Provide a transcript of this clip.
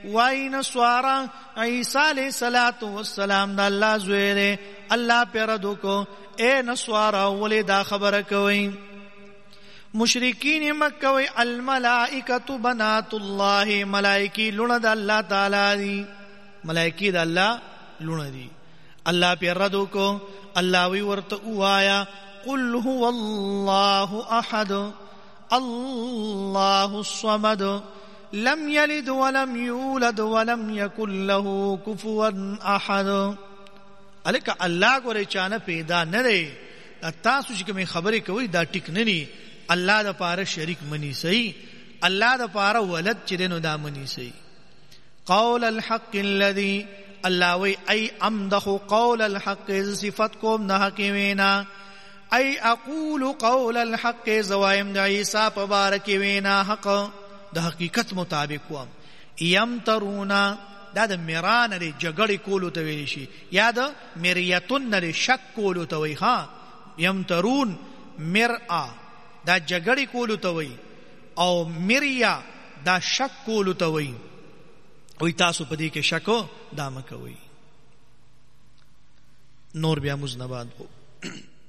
وای نسوارا عیسی علیہ السلام دا الله زوی دی. الله پی رد کو اے نسوارا ولی دا خبر کوي. مشرکین مکه وی الملائکۃ بنات الله، ملائکی لونه د الله تعالی دی، ملائکی د الله لونه دی. الله پی رد کو الله وی ورته وایا قل هو الله احد الله الصمد لم يلد ولم يولد ولم يكن له كفوا احد. الک الله ګورې چانه پیدا نه دی، تاسو چې کوم خبرې کوي دا ټیک نه ني. الله د پاره شریک منی سي، الله د پاره ولد چې دینو دا منی سي. قول الحق الذي الله وی ای امدح قول الحق صفت کوم نه حکیمینا، ای اقول قول الحق زوایم د عیسی په باره کې وینا حق د حقیقت مطابق کوم. یمترونا دا د میران لري جګړې کولو ته ویل شي، یا د مریتون لري شک کولو ته وی. ها یمترون مرآ دا جګړې کولو ته وی، او مریا دا شک کولو ته وی. وی تاسو په دې کې شک دا مکوئ. نور بیا مزنباد کو